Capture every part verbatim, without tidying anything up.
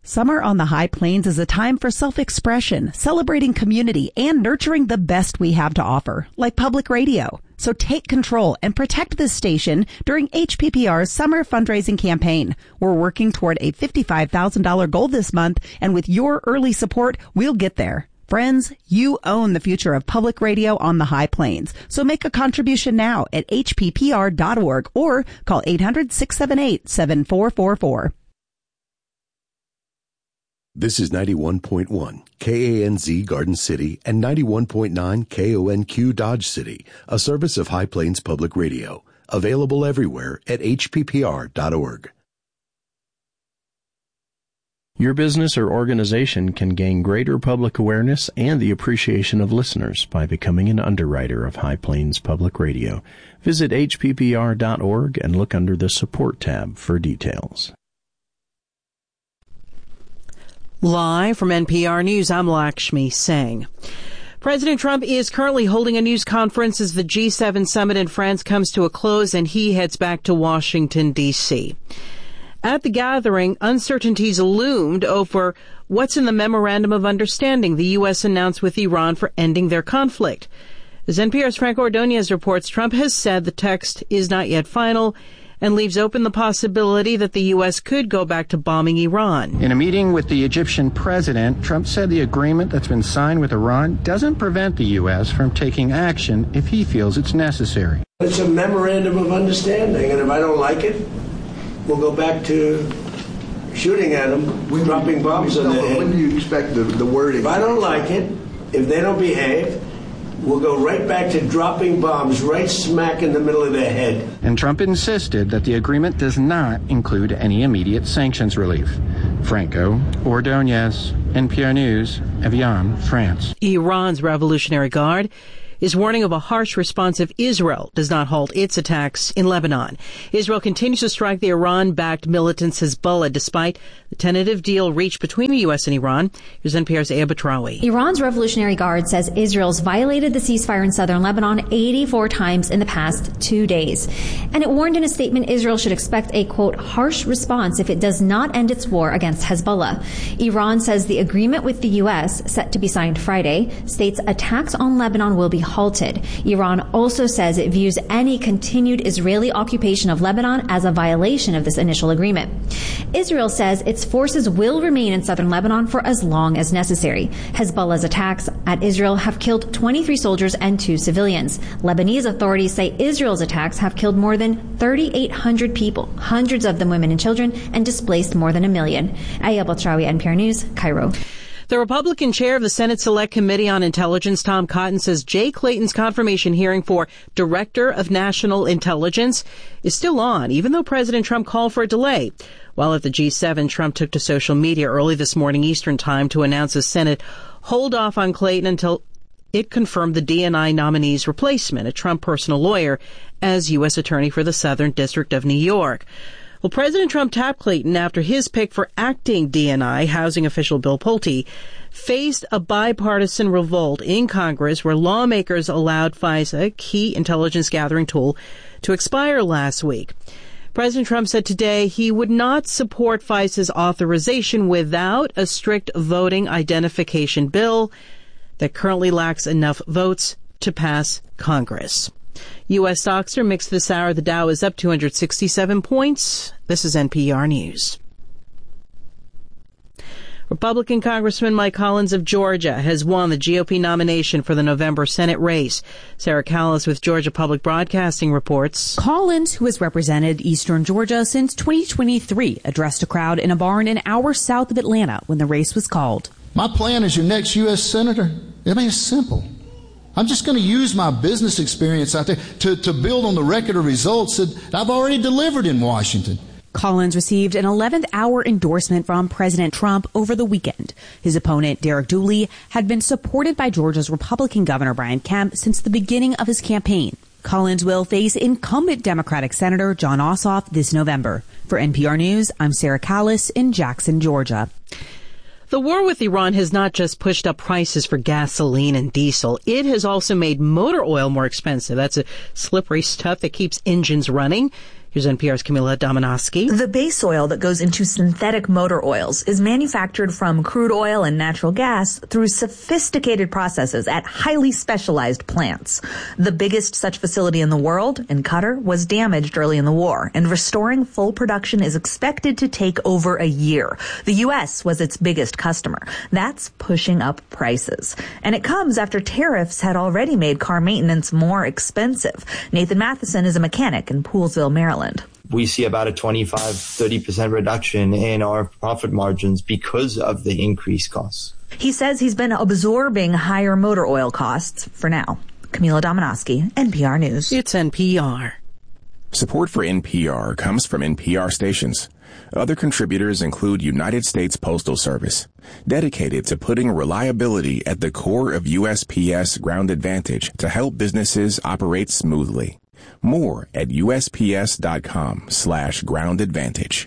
Summer on the High Plains is a time for self-expression, celebrating community, and nurturing the best we have to offer, like public radio. So take control and protect this station during H P P R's summer fundraising campaign. We're working toward a fifty-five thousand dollars goal this month, and with your early support, we'll get there. Friends, you own the future of public radio on the High Plains. So make a contribution now at H P P R dot org or call eight hundred, six seven eight, seven four four four. This is ninety-one point one K A N Z Garden City and ninety-one point nine K O N Q Dodge City, a service of High Plains Public Radio. Available everywhere at H P P R dot org. Your business or organization can gain greater public awareness and the appreciation of listeners by becoming an underwriter of High Plains Public Radio. Visit H P P R dot org and look under the Support tab for details. Live from N P R News, I'm Lakshmi Singh. President Trump is currently holding a news conference as the G seven summit in France comes to a close and he heads back to Washington, D C. At the gathering, uncertainties loomed over what's in the Memorandum of Understanding the U S announced with Iran for ending their conflict. As N P R's Frank Ordonez reports, Trump has said the text is not yet final and leaves open the possibility that the U S could go back to bombing Iran. In a meeting with the Egyptian president, Trump said the agreement that's been signed with Iran doesn't prevent the U S from taking action if he feels it's necessary. It's a memorandum of understanding, and if I don't like it, we'll go back to shooting at them, when dropping you, bombs on their head. When do you expect the, the wording? If I don't like it, if they don't behave, we'll go right back to dropping bombs right smack in the middle of their head. And Trump insisted that the agreement does not include any immediate sanctions relief. Franco Ordonez, N P R News, Evian, France. Iran's Revolutionary Guard is warning of a harsh response if Israel does not halt its attacks in Lebanon. Israel continues to strike the Iran-backed militant Hezbollah despite the tentative deal reached between the U S and Iran. Here's N P R's Aya Batrawi. Iran's Revolutionary Guard says Israel's violated the ceasefire in southern Lebanon eighty-four times in the past two days. And it warned in a statement Israel should expect a, quote, harsh response if it does not end its war against Hezbollah. Iran says the agreement with the U S, set to be signed Friday, states attacks on Lebanon will be halted. Iran also says it views any continued Israeli occupation of Lebanon as a violation of this initial agreement. Israel says its forces will remain in southern Lebanon for as long as necessary. Hezbollah's attacks at Israel have killed twenty-three soldiers and two civilians. Lebanese authorities say Israel's attacks have killed more than thirty-eight hundred people, hundreds of them women and children, and displaced more than a million. Aya Batrawi, N P R News, Cairo. The Republican chair of the Senate Select Committee on Intelligence, Tom Cotton, says Jay Clayton's confirmation hearing for Director of National Intelligence is still on, even though President Trump called for a delay. While at the G seven, Trump took to social media early this morning Eastern Time to announce the Senate hold off on Clayton until it confirmed the D N I nominee's replacement, a Trump personal lawyer, as U S Attorney for the Southern District of New York. Well, President Trump tapped Clayton after his pick for acting D N I housing official Bill Pulte faced a bipartisan revolt in Congress where lawmakers allowed FISA, a key intelligence gathering tool, to expire last week. President Trump said today he would not support FISA's authorization without a strict voting identification bill that currently lacks enough votes to pass Congress. U S stocks are mixed this hour. The Dow is up two hundred sixty-seven points. This is N P R News. Republican Congressman Mike Collins of Georgia has won the G O P nomination for the November Senate race. Sarah Callis with Georgia Public Broadcasting reports. Collins, who has represented eastern Georgia since twenty twenty-three, addressed a crowd in a barn an hour south of Atlanta when the race was called. My plan as your next U S Senator, I mean, it's simple. I'm just going to use my business experience out there to, to build on the record of results that I've already delivered in Washington. Collins received an eleventh hour endorsement from President Trump over the weekend. His opponent, Derek Dooley, had been supported by Georgia's Republican Governor Brian Kemp since the beginning of his campaign. Collins will face incumbent Democratic Senator Jon Ossoff this November. For N P R News, I'm Sarah Callis in Jackson, Georgia. The war with Iran has not just pushed up prices for gasoline and diesel. It has also made motor oil more expensive. That's a slippery stuff that keeps engines running. Here's N P R's Camila Domonoske. The base oil that goes into synthetic motor oils is manufactured from crude oil and natural gas through sophisticated processes at highly specialized plants. The biggest such facility in the world, in Qatar, was damaged early in the war, and restoring full production is expected to take over a year. The U S was its biggest customer. That's pushing up prices. And it comes after tariffs had already made car maintenance more expensive. Nathan Matheson is a mechanic in Poolesville, Maryland. We see about a twenty-five, thirty percent reduction in our profit margins because of the increased costs. He says he's been absorbing higher motor oil costs for now. Camila Domonoske, N P R News. It's N P R. Support for N P R comes from N P R stations. Other contributors include United States Postal Service, dedicated to putting reliability at the core of U S P S Ground Advantage to help businesses operate smoothly. More at usps.com slash ground advantage.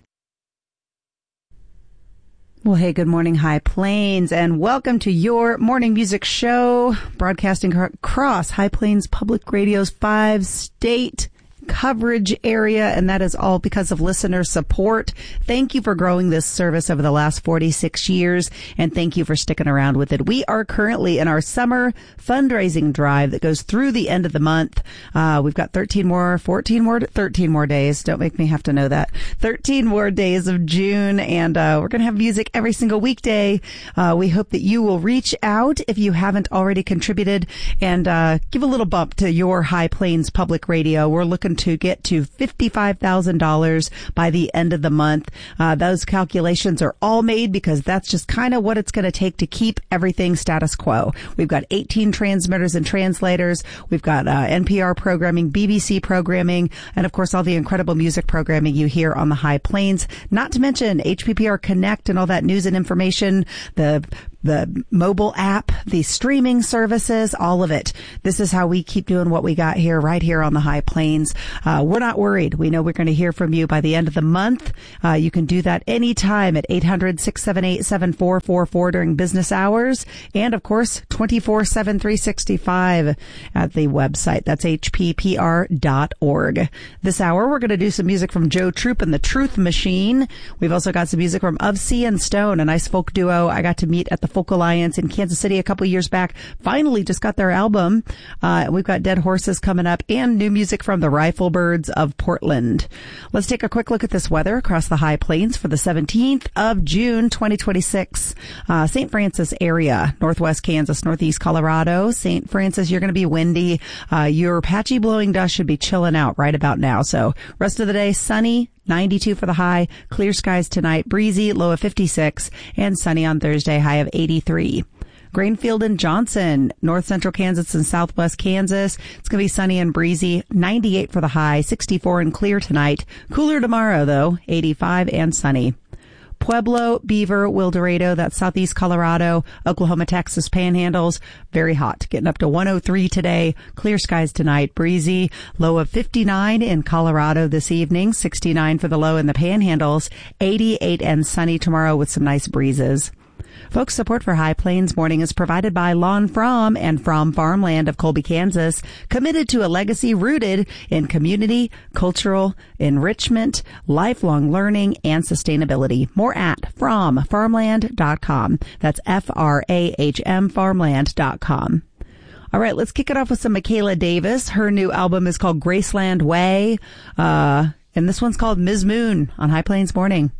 Well, hey, good morning, High Plains, and welcome to your morning music show, broadcasting across High Plains Public Radio's five-state coverage area, and that is all because of listener support. Thank you for growing this service over the last forty-six years, and thank you for sticking around with it. We are currently in our summer fundraising drive that goes through the end of the month. Uh, we've got thirteen more, fourteen more, thirteen more days. Don't make me have to know that. thirteen more days of June, and uh, we're going to have music every single weekday. Uh, we hope that you will reach out if you haven't already contributed and uh, give a little bump to your High Plains Public Radio. We're looking to get to fifty-five thousand dollars by the end of the month. Uh, those calculations are all made because that's just kind of what it's going to take to keep everything status quo. We've got eighteen transmitters and translators. We've got uh, N P R programming, B B C programming, and of course all the incredible music programming you hear on the High Plains. Not to mention H P P R Connect and all that news and information, the the mobile app, the streaming services, all of it. This is how we keep doing what we got here, right here on the High Plains. Uh, we're not worried. We know we're going to hear from you by the end of the month. Uh, you can do that anytime at eight hundred, six seven eight, seven four four four during business hours. And of course, twenty-four seven, three sixty-five at the website. That's H P P R dot org. This hour, we're going to do some music from Joe Troop and the Truth Machine. We've also got some music from Of Sea and Stone, a nice folk duo I got to meet at the Folk Alliance in Kansas City a couple years back. Finally just got their album. Uh, we've got Dead Horses coming up and new music from the Riflebirds of Portland. Let's take a quick look at this weather across the High Plains for the seventeenth of June, twenty twenty-six. Uh, Saint Francis area, northwest Kansas, northeast Colorado. Saint Francis, you're going to be windy. Uh, your patchy blowing dust should be chilling out right about now. So rest of the day, sunny. ninety-two for the high, clear skies tonight, breezy, low of fifty-six, and sunny on Thursday, high of eighty-three. Grainfield and Johnson, north central Kansas and southwest Kansas. It's going to be sunny and breezy, ninety-eight for the high, sixty-four and clear tonight. Cooler tomorrow, though, eighty-five and sunny. Pueblo, Beaver, Wildorado, that's southeast Colorado, Oklahoma, Texas panhandles, very hot, getting up to one oh three today, clear skies tonight, breezy, low of fifty-nine in Colorado this evening, sixty-nine for the low in the panhandles, eighty-eight and sunny tomorrow with some nice breezes. Folks, support for High Plains Morning is provided by Lon Fromm and Fromm Farmland of Colby, Kansas, committed to a legacy rooted in community, cultural enrichment, lifelong learning, and sustainability. More at fromm farmland dot com. That's F R A H M farmland dot com. All right, let's kick it off with some Michaela Davis. Her new album is called Graceland Way, uh, and this one's called Miz Moon on High Plains Morning.